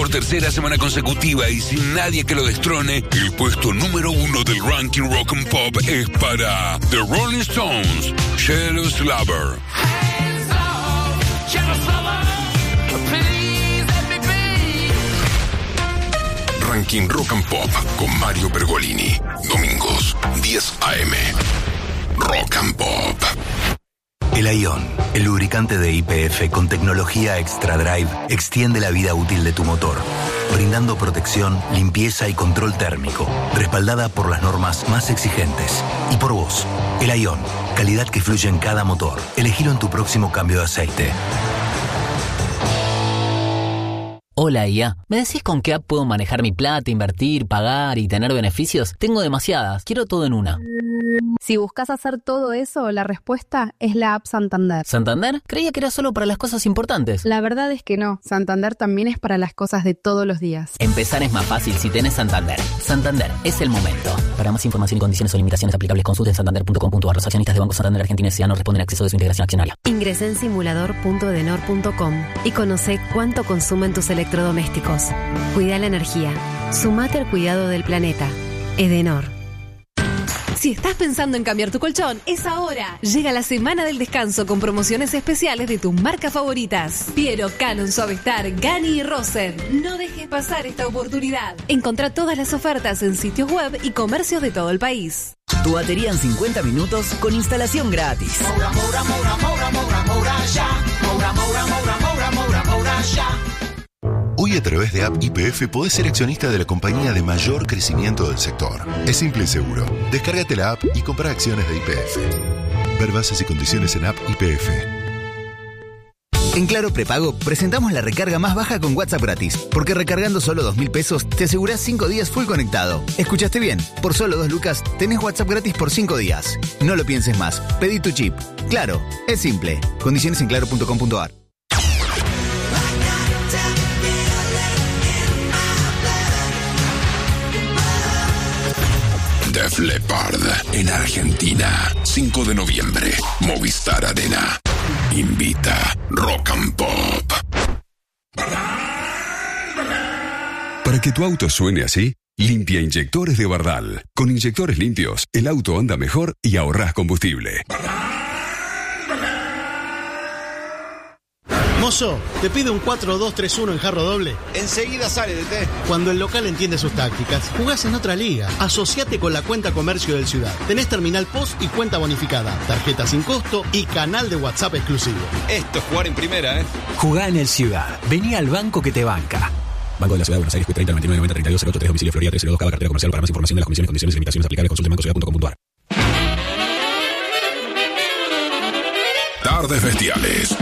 por tercera semana consecutiva y sin nadie que lo destrone, el puesto número 1 del ranking Rock and Pop es para The Rolling Stones, Jealous Lover. Ranking Rock and Pop con Mario Pergolini. Domingos, 10 a.m. Rock and Pop. El Ion, el lubricante de YPF con tecnología Extra Drive, extiende la vida útil de tu motor, brindando protección, limpieza y control térmico, respaldada por las normas más exigentes. Y por vos, el Ion, calidad que fluye en cada motor. Elegilo en tu próximo cambio de aceite. Hola IA, ¿me decís con qué app puedo manejar mi plata, invertir, pagar y tener beneficios? Tengo demasiadas, quiero todo en una. Si buscas hacer todo eso, la respuesta es la app Santander. ¿Santander? Creía que era solo para las cosas importantes. La verdad es que no, Santander también es para las cosas de todos los días. Empezar es más fácil si tenés Santander. Santander, es el momento. Para más información y condiciones o limitaciones aplicables, consulte en santander.com.ar. Los accionistas de Banco Santander Argentina S.A. no responden a acceso de su integración accionaria. Ingresá en simulador.edenor.com y conocé cuánto consumen tus electrodomésticos. Cuida la energía. Sumate al cuidado del planeta. Edenor. Si estás pensando en cambiar tu colchón, es ahora. Llega la semana del descanso con promociones especiales de tus marcas favoritas. Piero, Canon, Suavestar, Gani y Rosen. No dejes pasar esta oportunidad. Encontrá todas las ofertas en sitios web y comercios de todo el país. Tu batería en 50 minutos con instalación gratis. Moura, moura, moura, moura, moura, moura, ya. Moura, moura, moura, moura, moura, moura, ya. Hoy a través de App YPF podés ser accionista de la compañía de mayor crecimiento del sector. Es simple y seguro. Descárgate la app y compra acciones de YPF. Ver bases y condiciones en App YPF. En Claro Prepago presentamos la recarga más baja con WhatsApp gratis. Porque recargando solo 2.000 pesos te asegurás 5 días full conectado. ¿Escuchaste bien? Por solo 2 lucas tenés WhatsApp gratis por 5 días. No lo pienses más. Pedí tu chip. Claro, es simple. Condiciones en claro.com.ar. Def Leppard en Argentina, 5 de noviembre, Movistar Arena. Invita Rock and Pop. Para que tu auto suene así, limpia inyectores de Bardal. Con inyectores limpios, el auto anda mejor y ahorrás combustible. Mozo, te pido un 4-2-3-1 en jarro doble. Enseguida sale, DT. Cuando el local entiende sus tácticas, jugás en otra liga. Asociate con la cuenta comercio del Ciudad. Tenés terminal POS y cuenta bonificada, tarjeta sin costo y canal de WhatsApp exclusivo. Esto es jugar en primera, ¿eh? Jugá en el Ciudad. Vení al banco que te banca. Banco de la Ciudad de Buenos Aires, 30 99 90 32 08 3, domicilio Florida 302, cada cartera comercial. Para más información de las comisiones, condiciones y limitaciones aplicables, consulte bancociudad.com.ar. Tardes Bestiales.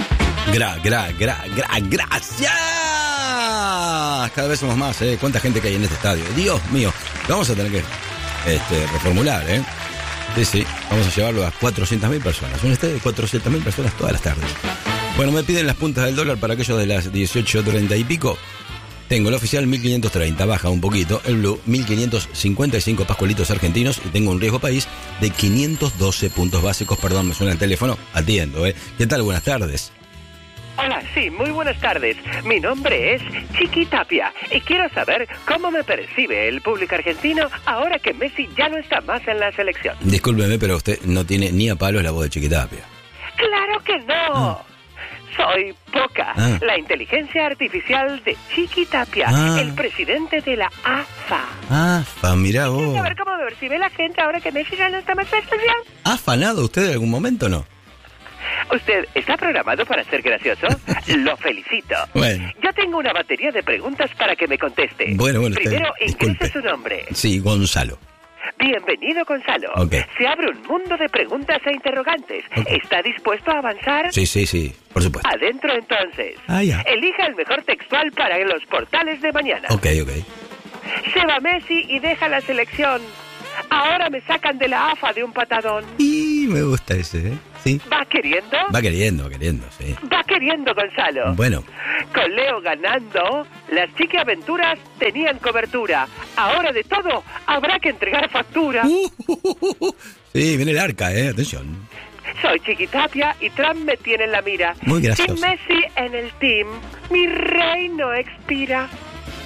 Gracias. Cada vez somos más, ¿eh? ¿Cuánta gente que hay en este estadio? Dios mío. Lo vamos a tener que reformular, ¿eh? Sí. Vamos a llevarlo a 400.000 personas. Un estadio de 400.000 personas todas las tardes. Bueno, me piden las puntas del dólar para aquellos de las 18.30 y pico. Tengo el oficial 1530, baja un poquito. El blue 1555 pascualitos argentinos. Y tengo un riesgo país de 512 puntos básicos. Perdón, me suena el teléfono. Atiendo, ¿eh? ¿Qué tal? Buenas tardes. Hola, sí, muy buenas tardes. Mi nombre es Chiqui Tapia y quiero saber cómo me percibe el público argentino ahora que Messi ya no está más en la selección. Discúlpeme, pero usted no tiene ni a palos la voz de Chiqui Tapia. ¡Claro que no! Soy Poca, la inteligencia artificial de Chiqui Tapia, el presidente de la AFA. AFA, mirá vos. ¿Quieres saber cómo me percibe la gente ahora que Messi ya no está más en la selección? ¿Ha afanado usted en algún momento o no? ¿Usted está programado para ser gracioso? Lo felicito. Bueno. Yo tengo una batería de preguntas para que me conteste. Bueno. Primero, disculpe. ingrese su nombre. Sí, Gonzalo. Bienvenido, Gonzalo. Okay. Se abre un mundo de preguntas e interrogantes. Okay. ¿Está dispuesto a avanzar? Sí, por supuesto. Adentro, entonces. Ya. Elija el mejor textual para los portales de mañana. Ok. Se va Messi y deja la selección. Ahora me sacan de la AFA de un patadón. Y me gusta ese, ¿eh? Sí. ¿Va queriendo? Va queriendo, sí. Va queriendo, Gonzalo. Bueno. Con Leo ganando, las chiquiaventuras tenían cobertura. Ahora de todo, habrá que entregar factura. Sí, viene el arca, atención. Soy Chiqui Tapia y Trump me tiene en la mira. Muy gracioso. Sin Messi en el team, mi reino expira.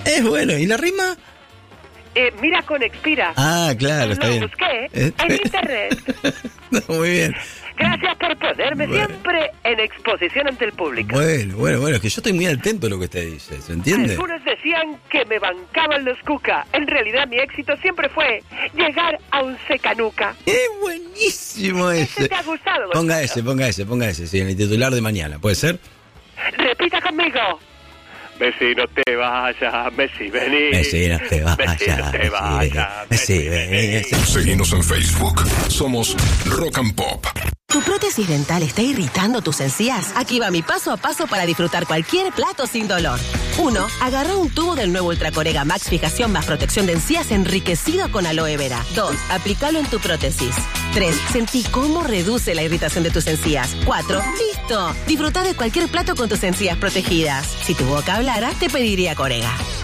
Es bueno. ¿Y la rima? Mira con Expira. Ah, claro, está Lo bien. busqué en internet. No, muy bien. Gracias por ponerme siempre en exposición ante el público. Bueno, es que yo estoy muy atento a lo que usted dice, ¿se entiende? Algunos decían que me bancaban los cuca. En realidad mi éxito siempre fue llegar a un secanuca. ¡Qué buenísimo ese! ¿Te ha gustado? Ponga ese, sí, en el titular de mañana, ¿puede ser? Repita conmigo. Messi, no te vayas, Messi, vení. Messi, no te vayas, Messi, no te vayas. Messi, vení. Seguinos en Facebook. Somos Rock and Pop. ¿Tu prótesis dental está irritando tus encías? Aquí va mi paso a paso para disfrutar cualquier plato sin dolor. 1. Agarra un tubo del nuevo Ultra Corega Max Fijación más protección de encías enriquecido con aloe vera. 2. Aplícalo en tu prótesis. 3. Sentí cómo reduce la irritación de tus encías. 4. ¡Listo! Disfruta de cualquier plato con tus encías protegidas. Si tu boca hablara, te pediría Corega.